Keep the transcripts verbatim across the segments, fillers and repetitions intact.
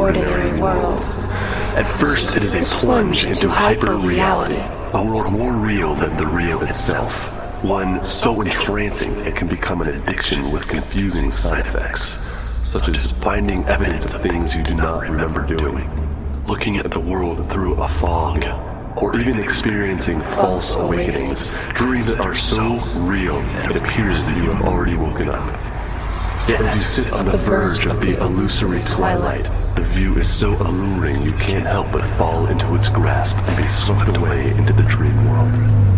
ordinary world. At first, it is a plunge into hyper-reality, a world more real than the real itself. One so entrancing it can become an addiction with confusing side effects, such as finding evidence of things you do not remember doing, looking at the world through a fog, or even experiencing false awakenings, dreams that are so real it appears that you have already woken up. Yet as you sit on the verge of the illusory twilight, the view is so alluring you can't help but fall into its grasp and be swept away into the dream world.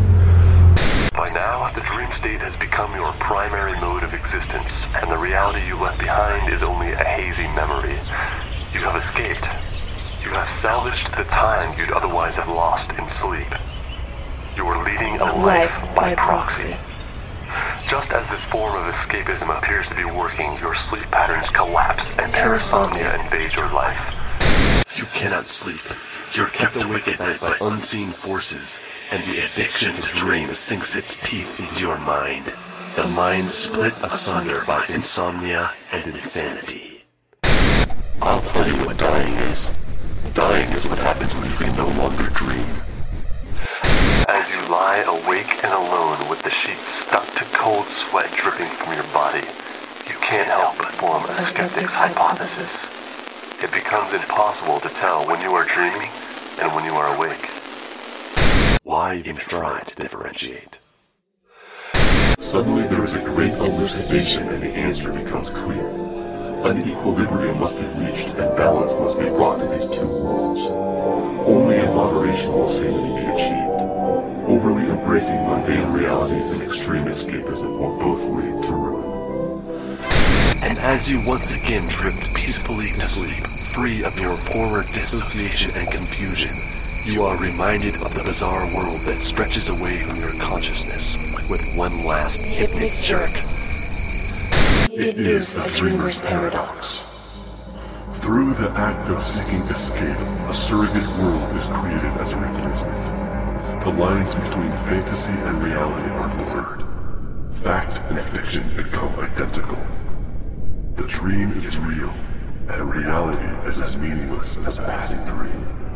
By now, the dream state has become your primary mode of existence, and the reality you left behind is only a hazy memory. You have escaped. You have salvaged the time you'd otherwise have lost in sleep. You are leading a life, life by proxy. Just as this form of escapism appears to be working, your sleep patterns collapse and parasomnia invades your life. You cannot sleep. You're kept awake at night by unseen forces, and the addiction to dream sinks its teeth into your mind. The mind split asunder by insomnia and insanity. I'll tell you what dying is. Dying is what happens when you can no longer dream. As you lie awake and alone with the sheets stuck to cold sweat dripping from your body, you can't help but form a, a skeptic's hypothesis. It becomes impossible to tell when you are dreaming and when you are awake. Why even try to differentiate? Suddenly there is a great elucidation and the answer becomes clear. An equilibrium must be reached and balance must be brought to these two worlds. Only in moderation will sanity be achieved. Overly embracing mundane reality and extreme escapism will both lead to ruin. And as you once again drift peacefully to sleep, free of your former dissociation and confusion, you are reminded of the bizarre world that stretches away from your consciousness with one last hypnic jerk. It is the dreamer's paradox. Through the act of seeking escape, a surrogate world is created as a replacement. The lines between fantasy and reality are blurred. Fact and fiction become identical. The dream is real, and reality is as meaningless as a passing dream.